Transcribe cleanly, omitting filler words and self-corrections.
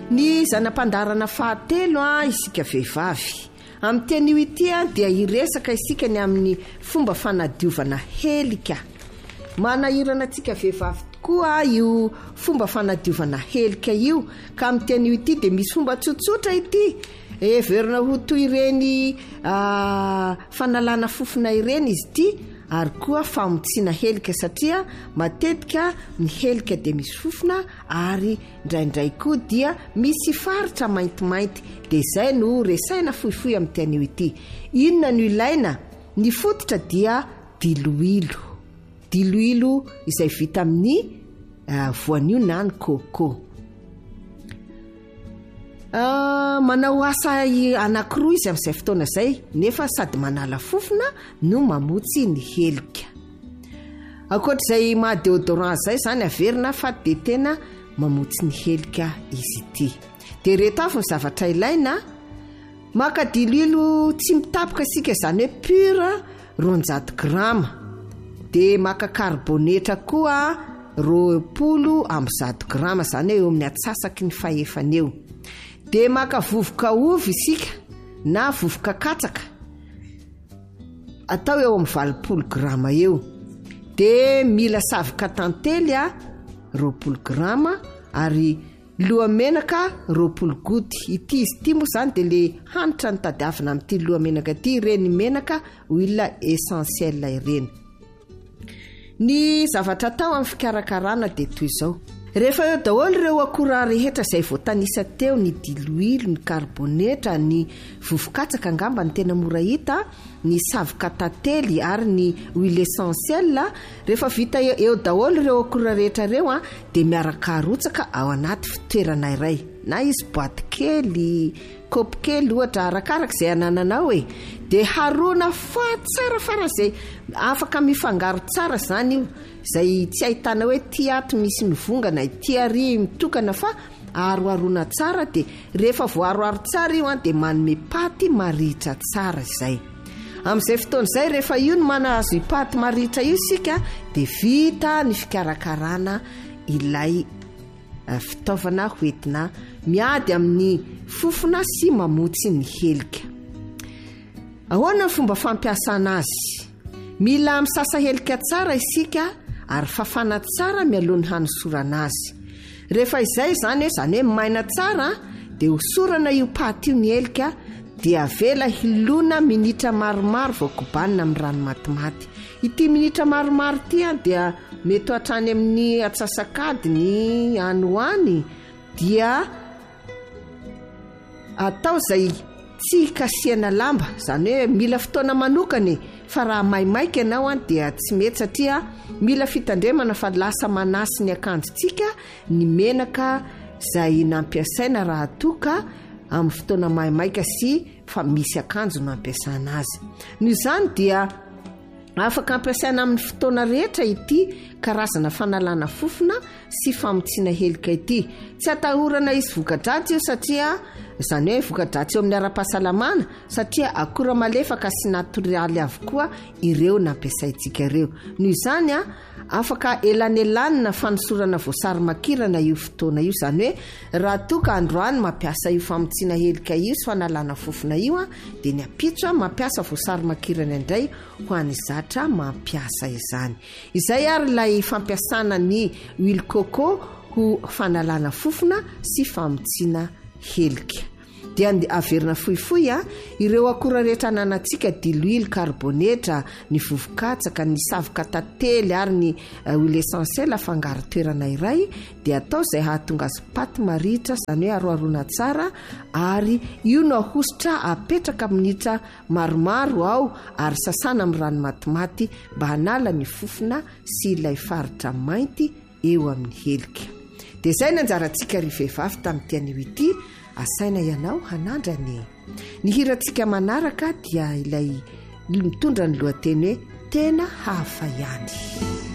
Ny zanam-pandarana fahatelo isika vehivavy. Amin'ny teny ity dia iresaka isika ny amin'ny fomba fanadiovana helika. Manahirana antsika vehivavy tokoa io fomba fanadiovana helika io. Ka amin'ny teny ity dia misy fomba tsotsotra ity. Everina ho toy ireny fanalana fofona ireny izy ity, ary koa famotsiana helika satria matetika ny helika dia misy fofona ary ndraindray koa dia misy faritra maintimainty. Dia izay no resaina fohifohy amin'ny teny ity. Inona no ilaina? Ny fototra dia diloilo. Diloilo izay vita amin'ny voanio na ny coco. Manao asa anankiroa izy amin'izay fotoana izay, nefa sady manala fofona no mamotsy ny helika. Ankoatr'izay maha-déodorant izay zany averina fa dia tena mamotsy ny helika izy ity. Dia reto avy ny zavatra ilaina: maka diloilo tsy mitapika isika, izany hoe pure 200 grama. Dia maka karbonetra koa 20 grama, izany hoe eo amin'ny atsasaky ny fahefany eo. Dia maka vovoka ovy isika na vovoka katsaka, atao eo amin'ny 20 grama eo. Dia mila savoka tantely 20 grama, ary loha-menaka 20 gouty. Ity izy ity moa izany dia le hanitra ny tadiavina amin'ity loha-menaka ity, ireny menaka huile essentielle ireny. Ny zavatra atao amin'ny fikarakarana dia toy izao: rehefa eo daholo ireo akora rehetra izay voatanisa teo, ny diloilo, ny karbonetra, ny vovokatsaka angamba ny tena mora hita, ny savoka tantely ary ny huile essentielle. Rehefa vita eo daholo ireo akora rehetra ireo dia miaraka arotsaka ao anaty fitoerana iray, na izy boaty kely, kaopy kely ohatra, arakaraka izay anananao e. Dia haroana fa tsara faran'izay afaka mifangaro tsara izany io, izay tsy ahitana hoe ty ato misy mivongana, ty ary mitokana, fa aroarona tsara. Dia rehefa voaroaro tsara io dia manome paty maritra tsara izay. Amin'izay fotoana izay, rehefa io no manahazo paty maritra io isika, dia vita ny fikarakarana ilay fitaovana hoentina miady amin'ny fofona sy mamotsy ny helika. Ahoana ny fomba fampiasana azy? Mila misasa helika tsara isika ary fafana tsara mialohan'ny hanosorana azy. Rehefa izay zany hoe maina tsara, dia hosorana io paty io ny helika, dia avela hilona minitra maromaro vao kobanina amin'ny rano matimaty. Ity minitra maromaro ity dia mety hatrany amin'ny atsasakadiny anoany, dia atao izay tsy kasiana lamba, izany hoe mila fotoana manokany. Fa raha maimaika ianao dia tsy mety, satria mila fitandremana fa lasa manasy ny akanjontsika ny menaka izay nampiasaina raha toka amin'ny fotoana maimaika sy fa misy akanjo no ampiasana azy. Noho izany dia afaka ampiasaina amin'ny fotoana rehetra ity karazana fanalana fofona sy famotsiana helika ity. Tsy atahorana izy voka-dratsy io, satria izany hoe voka-dratsy eo amin'ny ara-pahasalamana, satria akora malefaka sy natioraly avokoa ireo nampiasaintsika ireo. Noho izany afaka elanelanina fanosorana voasary makirana io fotoana io, izany hoe raha toka androany mampiasa io famotsiana helika io sy fanalana fofona io, dia ny apitso mampiasa voasary makirana indray ho an'ny zatra mampiasa izany. Izay ary ilay fampiasana ny huile coco ho fanalana fofona sy famotsiana helika. Dia averina fohifohy ireo akora rehetra ananantsika: diloilo, karbonetra, ny vovokatsaka, ny savoka tantely ary ny huile essentielle afangaro toerana iray. Dia atao izay hahatonga azy paty maritra, izany hoe aroarona tsara, ary io no ahositra apetraka minitra maromaro ao, ary sasana amin'ny rano matimaty mba hanala ny fofona sy ilay faritra mainty eo amin'ny helika. Dia izay no anjarantsika ry vehivavy tamin'ity anio ity. Asaina ianao hanandra ny hirantsika manaraka, dia ilay mitondra ny lohateny hoe tena hafa ihany.